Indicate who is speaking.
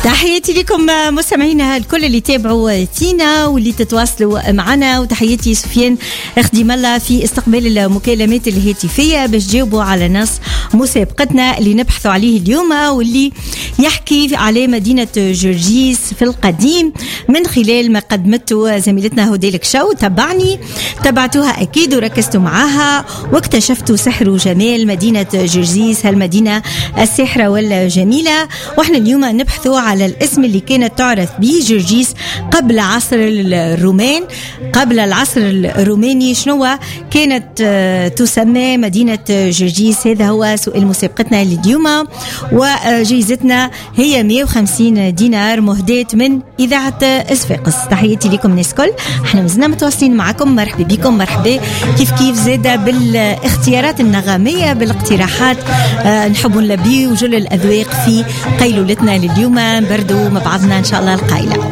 Speaker 1: تحياتي لكم مستمعينا الكل اللي تابعوا تينا واللي تتواصلوا معنا، وتحياتي سفيان خديم الله في استقبال المكالمات الهاتفية باش جاوبوا على نص مسابقتنا اللي نبحثوا عليه اليوم، واللي يحكي على مدينة جرجيس في القديم من خلال ما قدمته زميلتنا هديلك شو. تبعتوها أكيد وركزتوا معاها واكتشفتوا سحر وجمال مدينة جرجيس، هالمدينة الساحرة والجميلة. واحنا اليوم نبحثوا على الاسم اللي كانت تعرف به جرجيس قبل عصر الرومان. قبل العصر الروماني شنو كانت تسمى مدينة جرجيس؟ هذا هو سؤال مسابقتنا اليوم، وجائزتنا هي 150 دينار مهداة من إذاعة إصفاقس. تحياتي لكم ناس كل، احنا مازلنا متواصلين معكم، مرحبا بكم، مرحبا كيف زادة بالاختيارات النغمية، بالاقتراحات. نحب نلبي وجل الأذواق في قيلولتنا لليوم، بردوا مع بعضنا إن شاء الله القايلة.